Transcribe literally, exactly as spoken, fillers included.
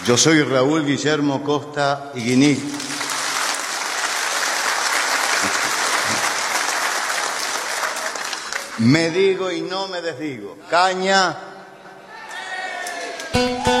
Yo soy Raúl Guillermo Costa Higuiní. Me digo y no me desdigo. Caña.